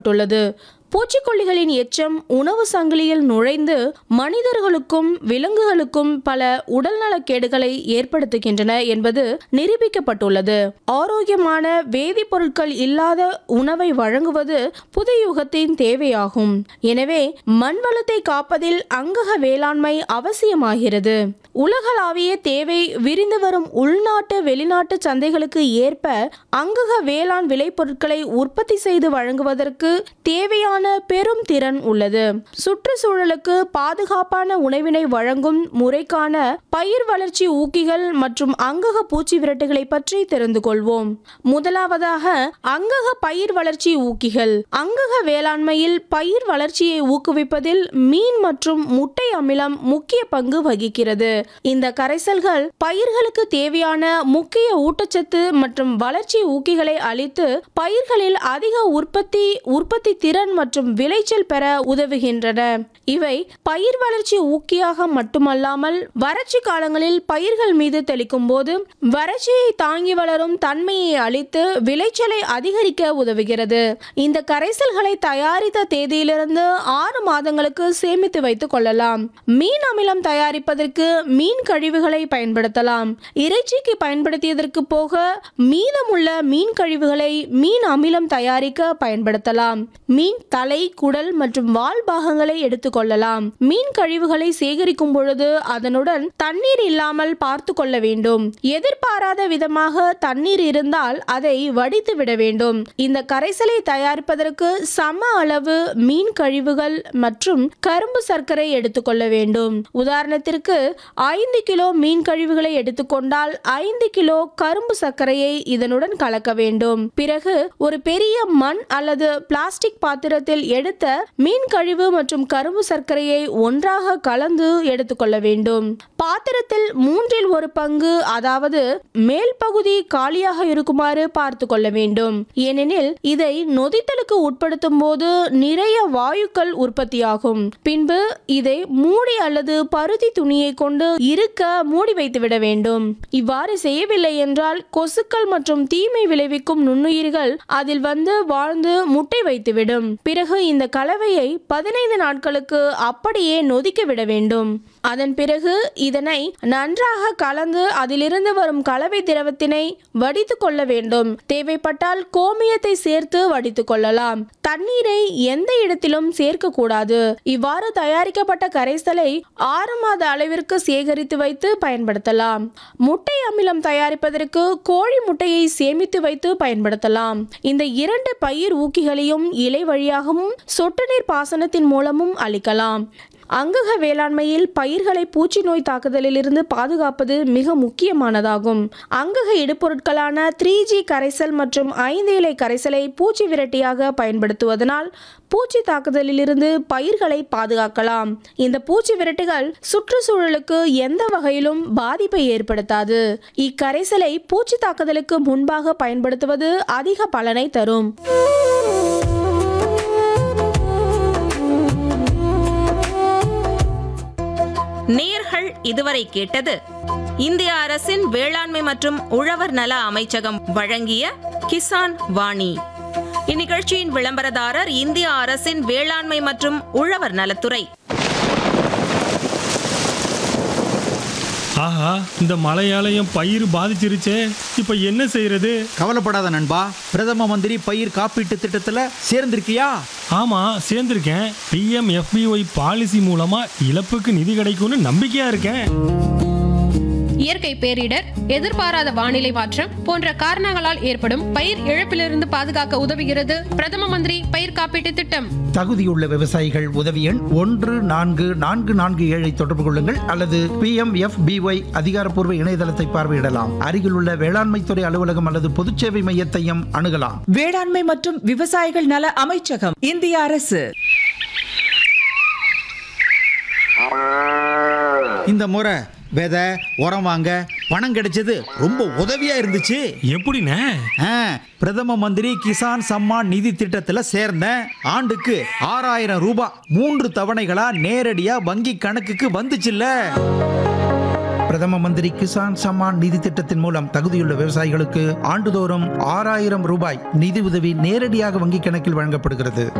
உள்ளது. பூச்சிக்கொல்லிகளின் எச்சம் உணவு சங்கிலியில் நுழைந்து மனிதர்களுக்கும் விலங்குகளுக்கும் பல உடல்நலக்கேடுகளை ஏற்படுத்துகின்றன என்பது நிரூபிக்கப்பட்டுள்ளது. ஆரோக்கியமான வேதிப்பொருட்கள் இல்லாத உணவை வழங்குவது புதிய யுகத்தின் தேவையாகும். எனவே மண்வளத்தை காப்பதில் அங்கக வேளாண்மை அவசியமாகிறது. உலகளாவிய தேவை விரிந்து வரும் உள்நாட்டு வெளிநாட்டு சந்தைகளுக்கு ஏற்ப அங்கக வேளாண் விளைபொருட்களை உற்பத்தி செய்து வழங்குவதற்கு தேவையான பெரும் திறன் உள்ளது. சுற்றுச்சூழலுக்கு பாதுகாப்பான உணவினை வழங்கும் முறைக்கான பயிர் வளர்ச்சி ஊக்கிகள் மற்றும் அங்கக பூச்சி விரட்டுகளை பற்றி தெரிந்து கொள்வோம். முதலாவதாக அங்கக பயிர் வளர்ச்சி ஊக்கிகள். அங்கக வேளாண்மையில் பயிர் வளர்ச்சியை ஊக்குவிப்பதில் மீன் மற்றும் முட்டை அமிலம் முக்கிய பங்கு வகிக்கிறது. இந்த கரைசல்கள் பயிர்களுக்கு தேவையான முக்கிய ஊட்டச்சத்து மற்றும் வளர்ச்சி ஊக்கிகளை அளித்து பயிர்களில் அதிக உற்பத்தி திறன் மற்றும் விளைச்சல் பெற உதவுகின்றன. இவை பயிர் வளர்ச்சி ஊக்கியாக மட்டுமல்லாமல் வறட்சி காலங்களில் பயிர்கள் மீது தெளிக்கும் போது வறட்சியை தாங்கி வளரும் தன்மையை அளித்து விளைச்சலை அதிகரிக்க உதவுகிறது. இந்த கரைசல்களை தயாரித்த தேதியிலிருந்து 6 மாதங்களுக்கு சேமித்து வைத்துக் கொள்ளலாம். மீன் அமிலம் தயாரிப்பதற்கு மீன் கழிவுகளை பயன்படுத்தலாம். இறைச்சிக்கு பயன்படுத்தியதற்கு போக மீதமுள்ள மீன் கழிவுகளை மீன் அமிலம் தயாரிக்க பயன்படுத்தலாம். மீன் தலை, குடல் மற்றும் வால் பாகங்களை எடுத்துக்கொள்ளலாம். மீன் கழிவுகளை சேகரிக்கும் பொழுது அதனுடன் தண்ணீர் இல்லாமல் பார்த்து கொள்ள வேண்டும். எதிர்பாராத விதமாக தண்ணீர் இருந்தால் அதை வடித்து விட வேண்டும். இந்த கரைசலை தயாரிப்பதற்கு சம அளவு மீன் கழிவுகள் மற்றும் கரும்பு சர்க்கரை எடுத்துக்கொள்ள வேண்டும். உதாரணத்திற்கு 5 கிலோ மீன் கழிவுகளை எடுத்துக்கொண்டால் 5 கிலோ கரும்பு சர்க்கரையை இதனுடன் கலக்க வேண்டும். பிறகு ஒரு பெரிய மண் அல்லது பிளாஸ்டிக் பாத்திரத்தில் எடுத்த மீன் கழிவு மற்றும் கரும்பு சர்க்கரையை ஒன்றாக கலந்து எடுத்துக்கொள்ள வேண்டும். பாத்திரத்தில் 1/3 பங்கு, அதாவது மேல் பகுதி காலியாக இருக்குமாறு பார்த்து கொள்ள வேண்டும். ஏனெனில் இதை நொதித்தலுக்கு உட்படுத்தும் போது நிறைய வாயுக்கள் உற்பத்தியாகும். பின்பு இதை மூடி அல்லது பருத்தி துணியை கொண்டு இருக்க மூடி வைத்துவிட வேண்டும். இவ்வாறு செய்யவில்லை என்றால் கொசுக்கள் மற்றும் தீமை விளைவிக்கும் நுண்ணுயிர்கள் அதில் வந்து வாழ்ந்து முட்டை வைத்துவிடும். பிறகு இந்த கலவையை 15 நாட்களுக்கு அப்படியே நொதிக்க விட வேண்டும். அதன் பிறகு இதனை நன்றாக கலந்து அதிலிருந்து வரும் கலவை திரவத்தினை வடித்துக் கொள்ள வேண்டும். தேவைப்பட்டால் கோமியத்தை சேர்த்து வடித்துக் கொள்ளலாம். தண்ணீரை எந்த இடத்திலும் சேர்க்க கூடாது. இவ்வாறு தயாரிக்கப்பட்ட கரைசலை 6 மாத அளவிற்கு சேகரித்து வைத்து பயன்படுத்தலாம். முட்டை அமிலம் தயாரிப்பதற்கு கோழி முட்டையை சேமித்து வைத்து பயன்படுத்தலாம். இந்த 2 பயிர் ஊக்கிகளையும் இலை வழியாகவும் சொட்டு நீர் பாசனத்தின் மூலமும் அளிக்கலாம். அங்கக வேளாண்மையில் பயிர்களை பூச்சி நோய் தாக்குதலிலிருந்து பாதுகாப்பது மிக முக்கியமானதாகும். அங்கக இடுபொருட்களான 3G கரைசல் மற்றும் 5 இலை கரைசலை பூச்சி விரட்டியாக பயன்படுத்துவதனால் பூச்சி தாக்குதலிலிருந்து பயிர்களை பாதுகாக்கலாம். இந்த பூச்சி விரட்டிகள் சுற்றுச்சூழலுக்கு எந்த வகையிலும் பாதிப்பை ஏற்படுத்தாது. இக்கரைசலை பூச்சி தாக்குதலுக்கு முன்பாக பயன்படுத்துவது அதிக பலனை தரும். நேயர்கள் இதுவரை கேட்டது இந்திய அரசின் வேளாண்மை மற்றும் உழவர் நல அமைச்சகம் வழங்கிய கிசான் வாணி. இந்நிகழ்ச்சியின் விளம்பரதாரர் இந்திய அரசின் வேளாண்மை மற்றும் உழவர் நலத்துறை. ஆஹா, இந்த மழையாலயம் பயிர் பாதிச்சிருச்சே, இப்ப என்ன செய்யறது? கவலைப்படாத நண்பா, பிரதம மந்திரி பயிர் காப்பீட்டு திட்டத்துல சேர்ந்திருக்கியா? ஆமா, சேர்ந்திருக்கேன். PMFBY பாலிசி மூலமா இழப்புக்கு நிதி கிடைக்கும்னு நம்பிக்கையா இருக்கேன். இயற்கை பேரிடர், எதிர்பாராத வானிலை மாற்றம் போன்ற காரணங்களால் ஏற்படும் பயிர் இழப்பிலிருந்து பாதுகாக்க உதவுகிறது பிரதம மந்திரி பயிர் காப்பீட்டு திட்டம். தகுதியுள்ள விவசாயிகள் உதவி எண் 14447 தொடர்பு கொள்ளுங்கள் அல்லது PMFBY அதிகாரப்பூர்வ இணையதளத்தை பார்வையிடலாம். அருகிலுள்ள வேளாண்மை துறை அலுவலகம் அல்லது பொதுச்சேவை மையத்தையும் அணுகலாம். வேளாண்மை மற்றும் விவசாயிகள் நல அமைச்சகம், இந்திய அரசு. இந்த முறை விதை உரம் வாங்க பணம் கிடைச்சது ரொம்ப உதவியா இருந்துச்சு. எப்படிண்ணே? பிரதம மந்திரி கிசான் சம்மான் நிதி திட்டத்துல சேர்ந்தேன். ஆண்டுக்கு 6000 ரூபாய் 3 தவணைகளா நேரடியா வங்கி கணக்குக்கு வந்துச்சுல்ல. பிரதம மந்திரி கிசான் சம்மான் நிதி திட்டத்தின் மூலம் தகுதியுள்ள விவசாயிகளுக்கு ஆண்டுதோறும் 6,000 ரூபாய் நிதி உதவி நேரடியாக வங்கிக் கணக்கில் வழங்கப்படுகிறது.